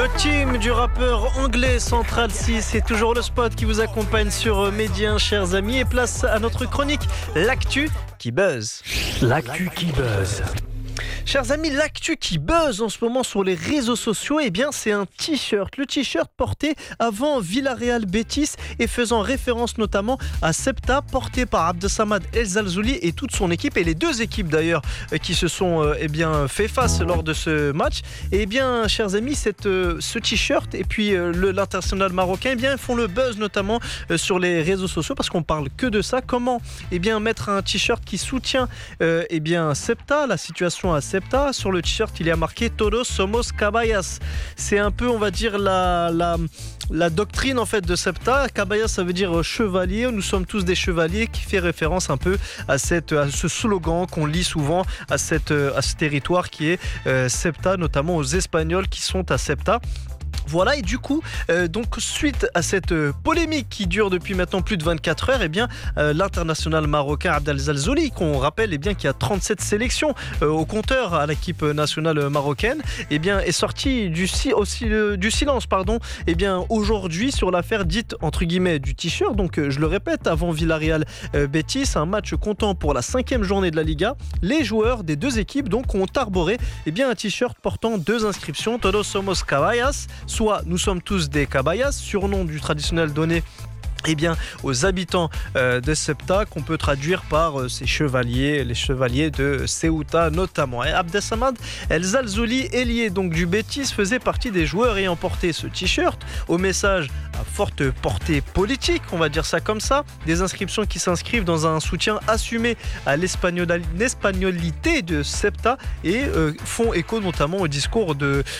Le team du rappeur anglais Central C, c'est toujours le spot qui vous accompagne sur Média, chers amis, et place à notre chronique, l'actu qui buzz. L'actu qui buzz. Chers amis, l'actu qui buzz en ce moment sur les réseaux sociaux, eh bien c'est un t-shirt. Le t-shirt porté avant Villarreal Betis et faisant référence notamment à Ceuta, porté par Abdessamad El Zalzouli et toute son équipe, et les deux équipes d'ailleurs qui se sont fait face lors de ce match. Et bien chers amis, ce t-shirt et puis l'international marocain, eh bien font le buzz notamment sur les réseaux sociaux parce qu'on parle que de ça. Comment mettre un t-shirt qui soutient Ceuta, la situation à Ceuta. Sur le t-shirt, il y a marqué Todos somos caballas. C'est un peu, on va dire, la doctrine en fait de Ceuta. Caballas, ça veut dire chevalier. Nous sommes tous des chevaliers, qui fait référence un peu à ce slogan qu'on lit souvent à ce territoire qui est Ceuta, notamment aux Espagnols qui sont à Ceuta. Voilà, et du coup, donc suite à cette polémique qui dure depuis maintenant plus de 24 heures, l'international marocain Abdel Zalzouli, qu'on rappelle qui a 37 sélections au compteur à l'équipe nationale marocaine, est sorti du silence aujourd'hui sur l'affaire dite entre guillemets du t-shirt. Donc je le répète, avant Villarreal Betis, un match comptant pour la 5e journée de la Liga, les joueurs des deux équipes donc ont arboré un t-shirt portant deux inscriptions: Todos somos caballas, soit nous sommes tous des caballas, surnom du traditionnel donné aux habitants de Ceuta, qu'on peut traduire par ces chevaliers, les chevaliers de Ceuta notamment. Et Abdessamad El Zalzouli, ailier donc du Betis, faisait partie des joueurs ayant porté ce t-shirt au message à forte portée politique, on va dire ça comme ça, des inscriptions qui s'inscrivent dans un soutien assumé à l'espagnolité de Ceuta et font écho notamment au discours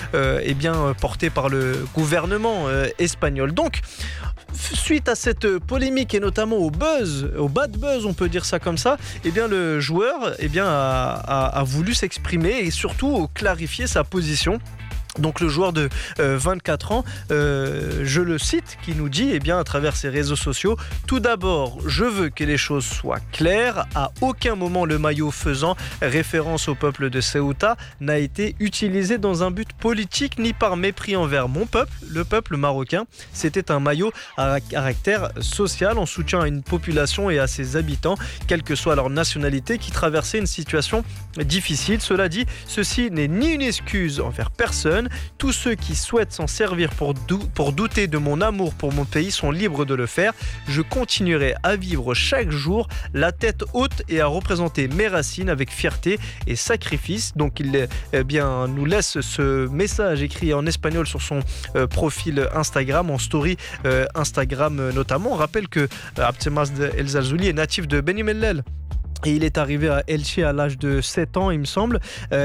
porté par le gouvernement espagnol. Donc suite à cette polémique et notamment au bad buzz, on peut dire ça comme ça, le joueur a voulu s'exprimer et surtout clarifier sa position. Donc le joueur de 24 ans, je le cite, qui nous dit à travers ses réseaux sociaux: tout d'abord, je veux que les choses soient claires. À aucun moment le maillot faisant référence au peuple de Ceuta n'a été utilisé dans un but politique ni par mépris envers mon peuple, le peuple marocain. C'était un maillot à caractère social en soutien à une population et à ses habitants, quelle que soit leur nationalité, qui traversait une situation difficile. Cela dit, ceci n'est ni une excuse envers personne. Tous ceux qui souhaitent s'en servir pour douter de mon amour pour mon pays sont libres de le faire. Je continuerai à vivre chaque jour la tête haute et à représenter mes racines avec fierté et sacrifice. Donc il nous laisse ce message écrit en espagnol sur son profil Instagram, en story Instagram notamment. On rappelle que Abdessamad El Zalzouli est natif de Beni Mellel. Et il est arrivé à Elche à l'âge de 7 ans, il me semble,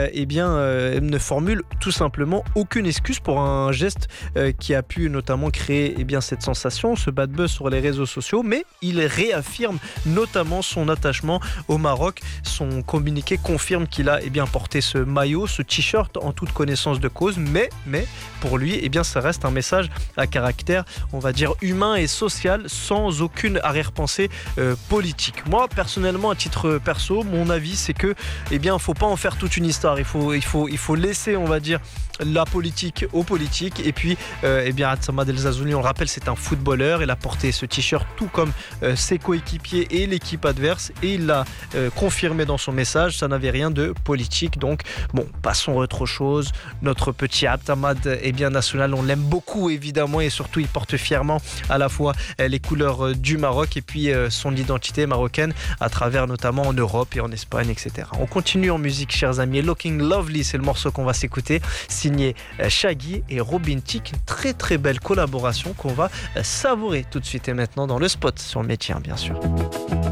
ne formule tout simplement aucune excuse pour un geste qui a pu notamment créer cette sensation, ce bad buzz sur les réseaux sociaux, mais il réaffirme notamment son attachement au Maroc. Son communiqué confirme qu'il a porté ce maillot, ce t-shirt en toute connaissance de cause, mais pour lui, ça reste un message à caractère, on va dire, humain et social, sans aucune arrière-pensée politique. Moi, personnellement, à titre perso, mon avis c'est que faut pas en faire toute une histoire. Il faut laisser, on va dire, la politique aux politiques. Et puis Abdessamad El Zalzouli, on le rappelle, c'est un footballeur. Il a porté ce t-shirt tout comme ses coéquipiers et l'équipe adverse, et il l'a confirmé dans son message, ça n'avait rien de politique. Donc passons à autre chose. Notre petit Abdessamad national, on l'aime beaucoup évidemment, et surtout il porte fièrement à la fois les couleurs du Maroc et puis son identité marocaine à travers notamment en Europe et en Espagne, etc. On continue en musique, chers amis. Looking Lovely, c'est le morceau qu'on va s'écouter, signé Shaggy et Robin Thicke. Très très belle collaboration qu'on va savourer tout de suite et maintenant dans le spot sur le métier, bien sûr.